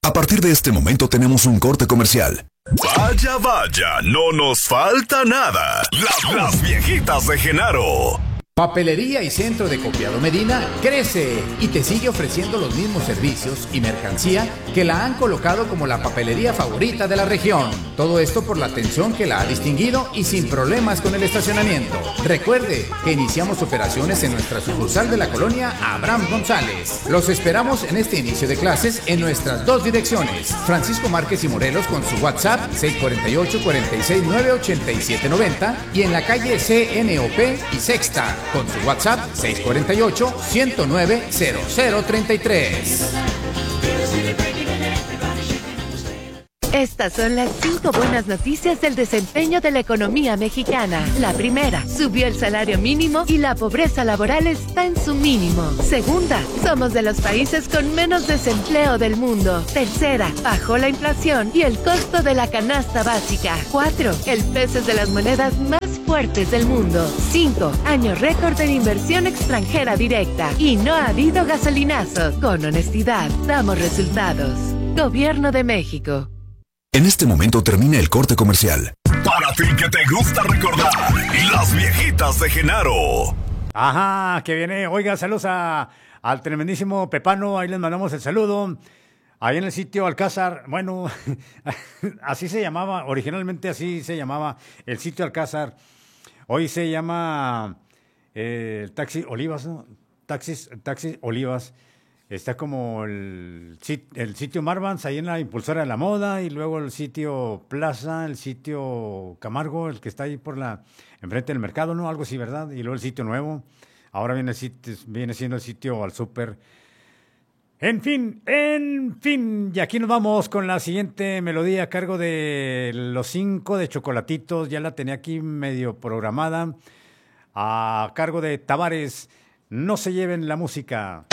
A partir de este momento tenemos un corte comercial. Vaya, vaya, no nos falta nada. Las viejitas de Genaro. Papelería y Centro de Copiado Medina crece y te sigue ofreciendo los mismos servicios y mercancía que la han colocado como la papelería favorita de la región. Todo esto por la atención que la ha distinguido y sin problemas con el estacionamiento. Recuerde que iniciamos operaciones en nuestra sucursal de la colonia Abraham González. Los esperamos en este inicio de clases en nuestras dos direcciones. Francisco Márquez y Morelos con su WhatsApp 648-469-8790 y en la calle CNOP y Sexta con su WhatsApp 648-109-0033. Estas son las 5 buenas noticias del desempeño de la economía mexicana. La primera, subió el salario mínimo y la pobreza laboral está en su mínimo. Segunda, somos de los países con menos desempleo del mundo. Tercera, bajó la inflación y el costo de la canasta básica. 4, el peso es de las monedas más fuertes del mundo. 5, año récord en inversión extranjera directa. Y no ha habido gasolinazo. Con honestidad, damos resultados. Gobierno de México. En este momento termina el corte comercial. Para ti que te gusta recordar, las viejitas de Genaro. Ajá, que viene. Oiga, saludos al tremendísimo Pepano. Ahí les mandamos el saludo. Ahí en el sitio Alcázar. Bueno, así se llamaba. Originalmente así se llamaba el sitio Alcázar. Hoy se llama el Taxi Olivas, ¿no? Taxi Olivas. Está como el sitio Marvans, ahí en la Impulsora de la Moda, y luego el sitio Plaza, el sitio Camargo, el que está ahí enfrente del mercado, ¿no? Algo así, ¿verdad? Y luego el sitio nuevo. Ahora viene siendo el sitio Al Súper. En fin. Y aquí nos vamos con la siguiente melodía a cargo de los 5 de Chocolatitos. Ya la tenía aquí medio programada. A cargo de Tavares. No se lleven la música.